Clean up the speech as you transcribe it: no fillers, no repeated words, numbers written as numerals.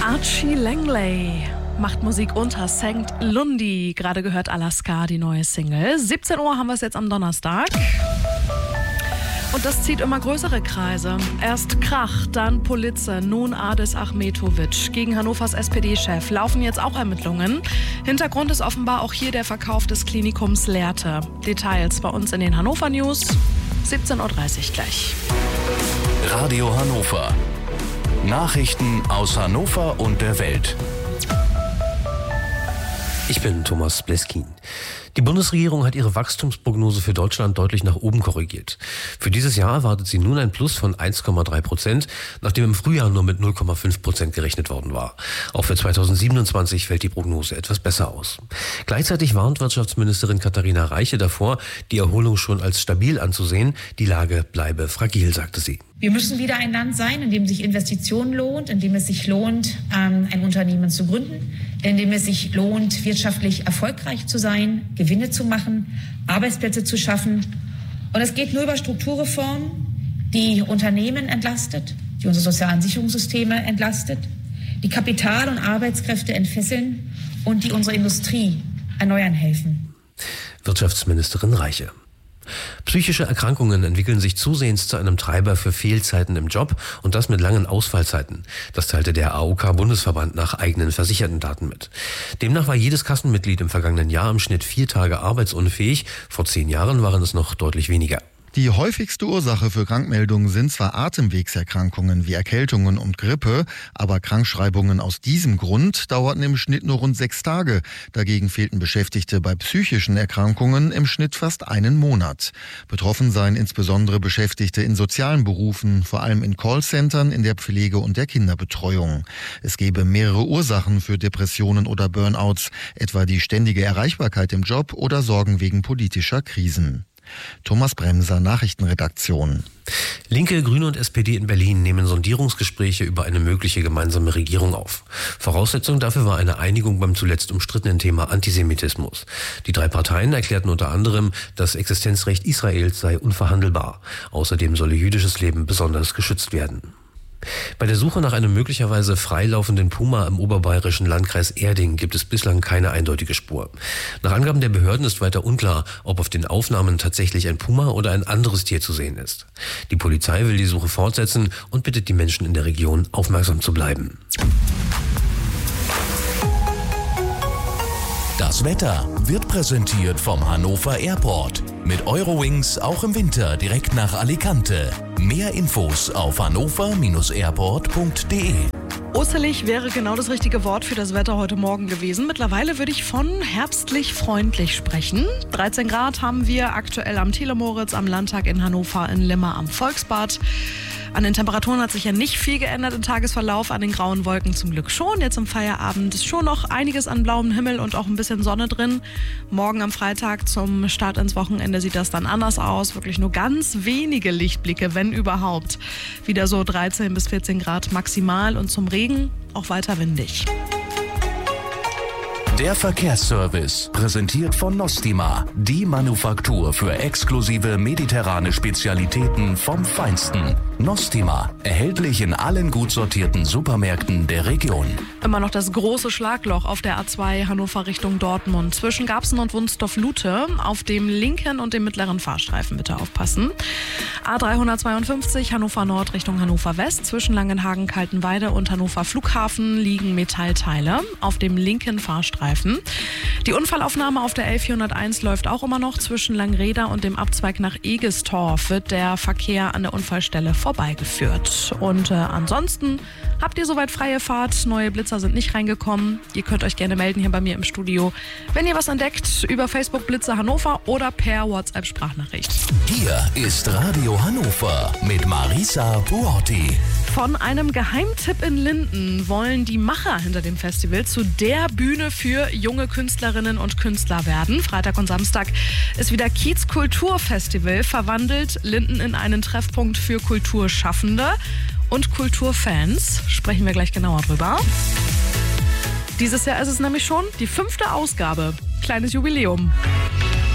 Archie Langley macht Musik unter St. Lundi. Gerade gehört Alaska, die neue Single. 17 Uhr haben wir es jetzt am Donnerstag. Und das zieht immer größere Kreise. Erst Krach, dann Polizei, nun Adis Achmetovic. Gegen Hannovers SPD-Chef laufen jetzt auch Ermittlungen. Hintergrund ist offenbar auch hier der Verkauf des Klinikums Lehrte. Details bei uns in den Hannover News. 17.30 Uhr gleich. Radio Hannover. Nachrichten aus Hannover und der Welt. Ich bin Thomas Bleskin. Die Bundesregierung hat ihre Wachstumsprognose für Deutschland deutlich nach oben korrigiert. Für dieses Jahr erwartet sie nun ein Plus von 1,3%, nachdem im Frühjahr nur mit 0,5% gerechnet worden war. Auch für 2027 fällt die Prognose etwas besser aus. Gleichzeitig warnt Wirtschaftsministerin Katharina Reiche davor, die Erholung schon als stabil anzusehen. Die Lage bleibe fragil, sagte sie. Wir müssen wieder ein Land sein, in dem sich Investition lohnt, in dem es sich lohnt, ein Unternehmen zu gründen, in dem es sich lohnt, wirtschaftlich erfolgreich zu sein, Gewinne zu machen, Arbeitsplätze zu schaffen. Und es geht nur über Strukturreformen, die Unternehmen entlastet, die unsere sozialen Sicherungssysteme entlastet, die Kapital- und Arbeitskräfte entfesseln und die unsere Industrie erneuern helfen. Wirtschaftsministerin Reiche. Psychische Erkrankungen entwickeln sich zusehends zu einem Treiber für Fehlzeiten im Job und das mit langen Ausfallzeiten. Das teilte der AOK-Bundesverband nach eigenen versicherten Daten mit. Demnach war jedes Kassenmitglied im vergangenen Jahr im Schnitt 4 Tage arbeitsunfähig. Vor 10 Jahren waren es noch deutlich weniger. Die häufigste Ursache für Krankmeldungen sind zwar Atemwegserkrankungen wie Erkältungen und Grippe, aber Krankschreibungen aus diesem Grund dauerten im Schnitt nur rund 6 Tage. Dagegen fehlten Beschäftigte bei psychischen Erkrankungen im Schnitt fast einen Monat. Betroffen seien insbesondere Beschäftigte in sozialen Berufen, vor allem in Callcentern, in der Pflege und der Kinderbetreuung. Es gebe mehrere Ursachen für Depressionen oder Burnouts, etwa die ständige Erreichbarkeit im Job oder Sorgen wegen politischer Krisen. Thomas Bremser, Nachrichtenredaktion. Linke, Grüne und SPD in Berlin nehmen Sondierungsgespräche über eine mögliche gemeinsame Regierung auf. Voraussetzung dafür war eine Einigung beim zuletzt umstrittenen Thema Antisemitismus. Die 3 Parteien erklärten unter anderem, das Existenzrecht Israels sei unverhandelbar. Außerdem solle jüdisches Leben besonders geschützt werden. Bei der Suche nach einem möglicherweise freilaufenden Puma im oberbayerischen Landkreis Erding gibt es bislang keine eindeutige Spur. Nach Angaben der Behörden ist weiter unklar, ob auf den Aufnahmen tatsächlich ein Puma oder ein anderes Tier zu sehen ist. Die Polizei will die Suche fortsetzen und bittet die Menschen in der Region, aufmerksam zu bleiben. Das Wetter wird präsentiert vom Hannover Airport. Mit Eurowings auch im Winter direkt nach Alicante. Mehr Infos auf hannover-airport.de. Oselig wäre genau das richtige Wort für das Wetter heute Morgen gewesen. Mittlerweile würde ich von herbstlich freundlich sprechen. 13 Grad haben wir aktuell am Telemoritz, am Landtag in Hannover, in Limmer am Volksbad. An den Temperaturen hat sich ja nicht viel geändert im Tagesverlauf, an den grauen Wolken zum Glück schon. Jetzt im Feierabend ist schon noch einiges an blauem Himmel und auch ein bisschen Sonne drin. Morgen am Freitag zum Start ins Wochenende sieht das dann anders aus. Wirklich nur ganz wenige Lichtblicke, wenn überhaupt. Wieder so 13 bis 14 Grad maximal und zum Regen auch weiter windig. Der Verkehrsservice, präsentiert von Nostima, die Manufaktur für exklusive mediterrane Spezialitäten vom Feinsten. Nostima, erhältlich in allen gut sortierten Supermärkten der Region. Immer noch das große Schlagloch auf der A2 Hannover Richtung Dortmund. Zwischen Garbsen und Wunstorf-Lute auf dem linken und dem mittleren Fahrstreifen bitte aufpassen. A352 Hannover Nord Richtung Hannover West. Zwischen Langenhagen, Kaltenweide und Hannover Flughafen liegen Metallteile auf dem linken Fahrstreifen. Die Unfallaufnahme auf der L401 läuft auch immer noch. Zwischen Langreda und dem Abzweig nach Egestorf wird der Verkehr an der Unfallstelle vorbeigeführt. Und ansonsten habt ihr soweit freie Fahrt. Neue Blitzer sind nicht reingekommen. Ihr könnt euch gerne melden hier bei mir im Studio, wenn ihr was entdeckt, über Facebook Blitze Hannover oder per WhatsApp-Sprachnachricht. Hier ist Radio Hannover mit Marisa Buotti. Von einem Geheimtipp in Linden wollen die Macher hinter dem Festival zu der Bühne für junge Künstlerinnen und Künstler werden. Freitag und Samstag ist wieder Kiez Kulturfestival, verwandelt Linden in einen Treffpunkt für Kulturschaffende und Kulturfans. Sprechen wir gleich genauer drüber. Dieses Jahr ist es nämlich schon die 5. Ausgabe. Kleines Jubiläum.